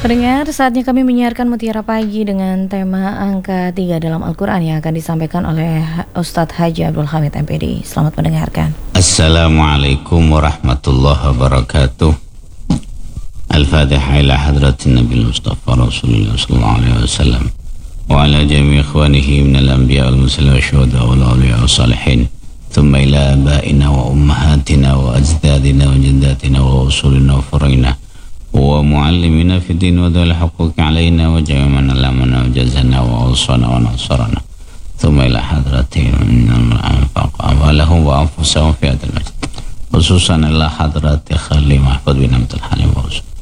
Pendengar, saatnya kami menyiarkan Mutiara Pagi dengan tema angka 3 dalam Al-Quran yang akan disampaikan oleh Ustadz Haji Abdul Hamid MPD. Selamat mendengarkan. Assalamualaikum warahmatullahi wabarakatuh. Al-Fatihah ila hadratin Nabi Mustafa Rasulullah sallallahu alaihi wasallam wa ala jami' ikhwanihi minal anbiya wal mursalin wa syuhada wal awliya was salihin. Thumma ila abaina wa ummahatina wa ajdadina wa jaddatina wa usulina wa furina wa muallimina fi din wa dhal huquq alaina wa jami'an lamana wa jazana wa usana wa nasarana thumma ila hadratin anfaqa wa lahum wa anfusahum fi hadal masjid khususan ila hadrati Khalil Mahfud bin Abdul Halim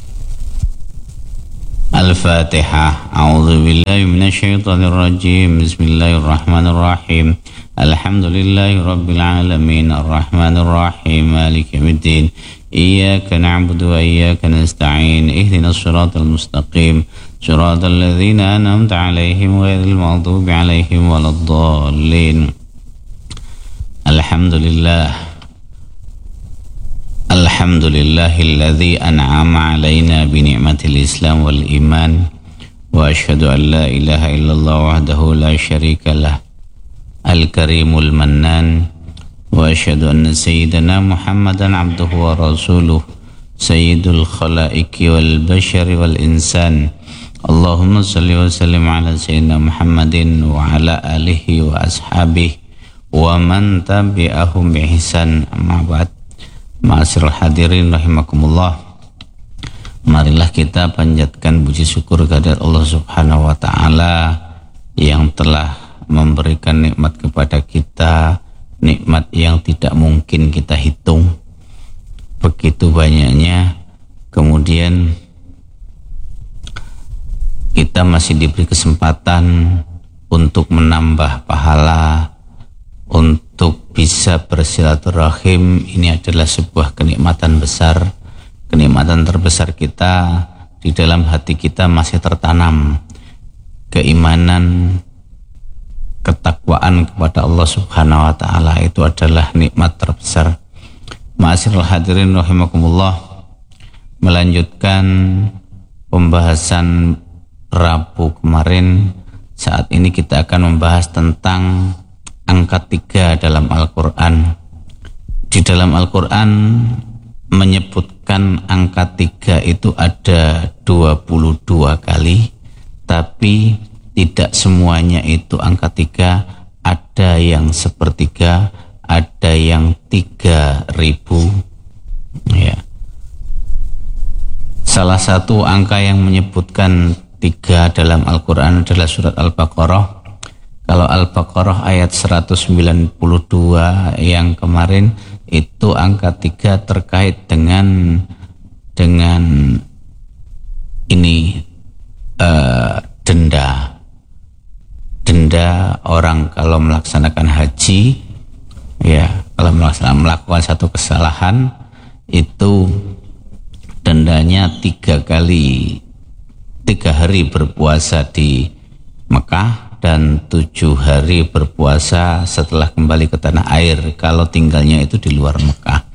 Al-Fatihah. A'udzu billahi minasy syaithanir rajim. Bismillahirrahmanir rahim. Alhamdulillahi rabbil alamin arrahmanir rahim maliki yaumiddin. Iyyaka na'budu wa iyyaka nasta'in. Ihdinas shiratal mustaqim. Shiratal ladzina an'amta 'alaihim ghairil maghdubi 'alaihim waladdallin. Alhamdulillahilladzi an'ama 'alaina bi ni'matil Islam wal iman wa asyhadu an la ilaha illallah wahdahu la syarika lah al-karimul mannan wa asyhadu anna sayyidana Muhammadan 'abduhu wa rasuluh sayyidul khalaiqi wal bashari wal insan. Allahumma shalli wa sallim ala sayyidina Muhammadin wa ala alihi wa ashabihi wa man tabi'ahum bi ihsan. Amma ba'd. Ma'asyiral hadirin rahimakumullah. Marilah kita panjatkan puji syukur kehadirat Allah Subhanahu wa taala yang telah memberikan nikmat kepada kita, nikmat yang tidak mungkin kita hitung. Begitu banyaknya. Kemudian kita masih diberi kesempatan untuk menambah pahala, untuk bisa bersilaturahim. Ini adalah sebuah kenikmatan besar, kenikmatan terbesar kita. Di dalam hati kita masih tertanam keimanan, ketakwaan kepada Allah Subhanahu wa taala. Itu adalah nikmat terbesar. Ma'asyiral hadirin rahimakumullah, melanjutkan pembahasan Rabu kemarin. Saat ini kita akan membahas tentang angka 3 dalam Al-Quran. Di dalam Al-Quran menyebutkan angka 3 itu ada 22 kali, tapi tidak semuanya itu angka 3. Ada yang sepertiga, ada yang 3.000 ya. Salah satu angka yang menyebutkan 3 dalam Al-Quran adalah surat Al-Baqarah. Kalau Al-Baqarah ayat 192 yang kemarin itu angka 3 terkait dengan ini denda orang kalau melaksanakan haji, ya, kalau melakukan satu kesalahan itu dendanya 3 hari berpuasa di Mekah dan 7 hari berpuasa setelah kembali ke tanah air kalau tinggalnya itu di luar Mekah.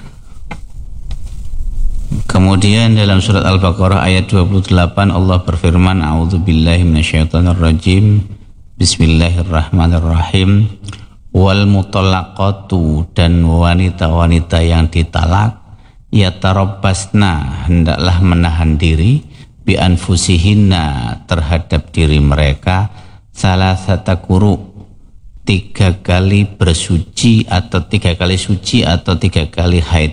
Kemudian dalam surat Al-Baqarah ayat 28 Allah berfirman, A'udzubillahi minasyaitonirrajim. Bismillahirrahmanirrahim. Wal mutallaqatu, dan wanita-wanita yang ditalak, yatarabbasna, hendaklah menahan diri, bi anfusihinna, terhadap diri mereka, salasata quru, 3 kali bersuci atau 3 kali suci atau 3 kali haid.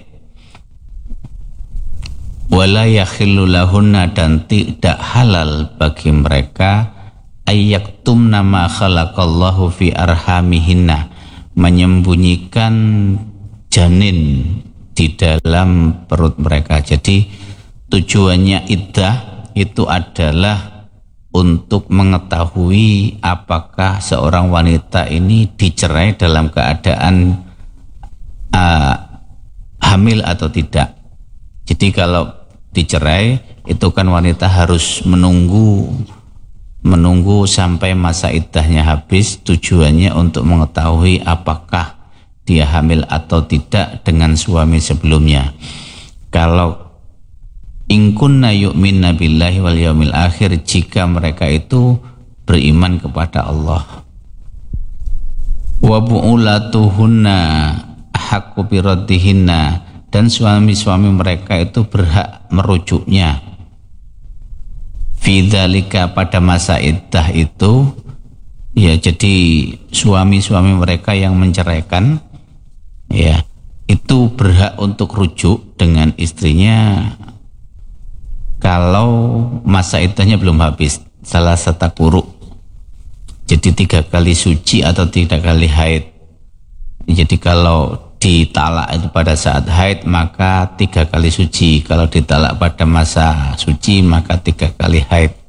Wala yakhillu lahunna, dan tidak halal bagi mereka, ayyaktumna ma khalaqallahu fi arhamihinna, menyembunyikan janin di dalam perut mereka. Jadi tujuannya iddah itu adalah untuk mengetahui apakah seorang wanita ini dicerai dalam keadaan hamil atau tidak. Jadi kalau dicerai itu kan wanita harus menunggu sampai masa iddahnya habis, tujuannya untuk mengetahui apakah dia hamil atau tidak dengan suami sebelumnya. Kalau In kunna yu'minna billahi wal yaumil akhir, jika mereka itu beriman kepada Allah. Wa bu'ulatuhunna haqqu biraddihinna, dan suami-suami mereka itu berhak merujuknya. Fi dzalika, pada masa iddah itu, ya, jadi suami-suami mereka yang menceraikan, ya, itu berhak untuk rujuk dengan istrinya kalau masa iddahnya belum habis, salah satu kuruk. Jadi 3 kali suci atau 3 kali haid. Jadi kalau ditalak itu pada saat haid maka 3 kali suci, kalau ditalak pada masa suci maka 3 kali haid.